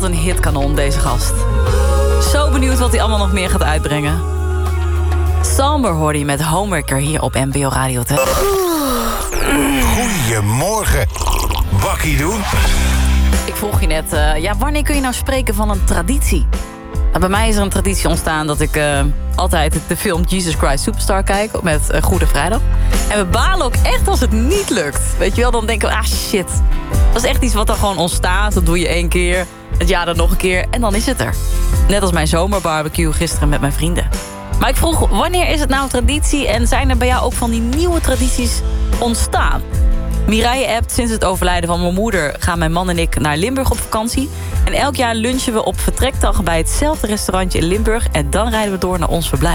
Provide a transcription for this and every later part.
Wat een hitkanon, deze gast. Zo benieuwd wat hij allemaal nog meer gaat uitbrengen. Samber hoorde je met Homewrecker hier op NPO Radio 2. Goedemorgen, Wakkie doen. Ik vroeg je net, wanneer kun je nou spreken van een traditie? Nou, bij mij is er een traditie ontstaan dat ik altijd de film Jesus Christ Superstar kijk met Goede Vrijdag. En we balen ook echt als het niet lukt. Weet je wel, dan denken we, shit. Dat is echt iets wat dan gewoon ontstaat. Dat doe je 1 keer, het jaar dan nog een keer en dan is het er. Net als mijn zomerbarbecue gisteren met mijn vrienden. Maar ik vroeg, wanneer is het nou traditie en zijn er bij jou ook van die nieuwe tradities ontstaan? Mireille appt, sinds het overlijden van mijn moeder gaan mijn man en ik naar Limburg op vakantie. En elk jaar lunchen we op vertrekdag bij hetzelfde restaurantje in Limburg en dan rijden we door naar ons verblijf.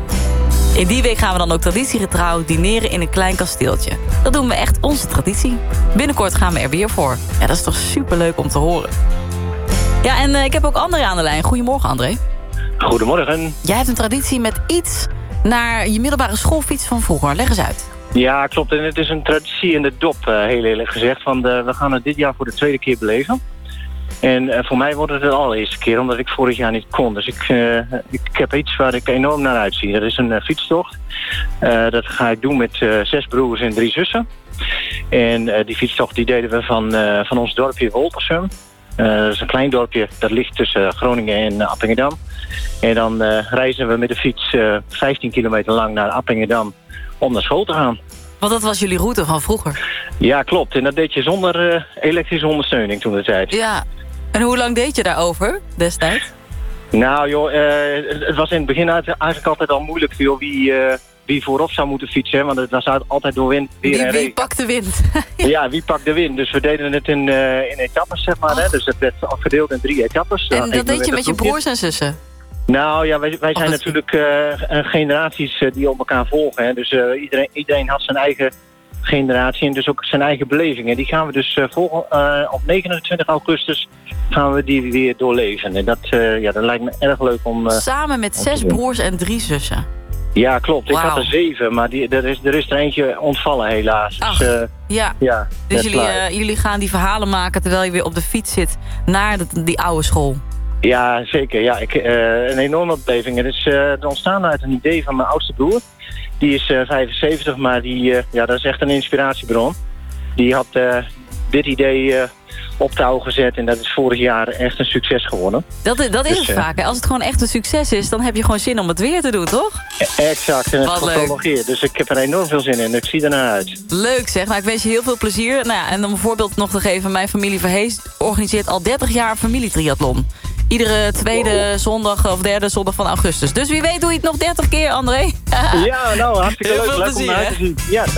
In die week gaan we dan ook traditiegetrouw dineren in een klein kasteeltje. Dat doen we echt onze traditie. Binnenkort gaan we er weer voor. Ja, dat is toch superleuk om te horen. Ja, en ik heb ook André aan de lijn. Goedemorgen, André. Goedemorgen. Jij hebt een traditie met iets naar je middelbare schoolfiets van vroeger. Leg eens uit. Ja, klopt. En het is een traditie in de dop, heel eerlijk gezegd. We gaan het dit jaar voor de 2e keer beleven. En voor mij wordt het de allereerste keer, omdat ik vorig jaar niet kon. Dus ik heb iets waar ik enorm naar uitzie. Dat is een fietstocht. Dat ga ik doen met 6 broers en 3 zussen. En die fietstocht die deden we van ons dorpje Woltersum. Dat is een klein dorpje, dat ligt tussen Groningen en Appingedam. En dan reizen we met de fiets 15 kilometer lang naar Appingedam om naar school te gaan. Want dat was jullie route van vroeger. Ja, klopt. En dat deed je zonder elektrische ondersteuning toen de tijd. Ja. En hoe lang deed je daarover destijds? Nou joh, het was in het begin eigenlijk altijd al moeilijk voor wie voorop zou moeten fietsen. Want het was altijd door wind, weer en regen. Wie pakt de wind? Ja, wie pakt de wind? Dus we deden het in etappes, zeg maar. Hè? Dus het werd afgedeeld in 3 etappes. En dat deed je met je broers en zussen? Nou ja, wij zijn natuurlijk generaties die op elkaar volgen. Hè? Dus iedereen had zijn eigen generatie en dus ook zijn eigen belevingen. Die gaan we dus op 29 augustus gaan we die weer doorleven. En dat lijkt me erg leuk om... Samen met 6 broers en 3 zussen? Ja, klopt. Wow. Ik had er 7, maar er is er eentje ontvallen helaas. Ach, dus, ja. Dus jullie gaan die verhalen maken terwijl je weer op de fiets zit naar die oude school? Ja, zeker. Ja, een enorme beleving. Het is ontstaan uit een idee van mijn oudste broer. Die is 75, maar dat is echt een inspiratiebron. Die had dit idee op touw gezet en dat is vorig jaar echt een succes geworden. Dat is het vaak. Hè? Als het gewoon echt een succes is, dan heb je gewoon zin om het weer te doen, toch? Exact. En het geprolongeerd. Dus ik heb er enorm veel zin in. Ik zie ernaar uit. Leuk zeg. Nou, ik wens je heel veel plezier. Nou ja, en om een voorbeeld nog te geven. Mijn familie Verhees organiseert al 30 jaar een familietriathlon. Iedere tweede zondag of derde zondag van augustus. Dus wie weet doe je het nog 30 keer, André. Ja, nou, hartstikke leuk. Leuk om uit te zien. Ja,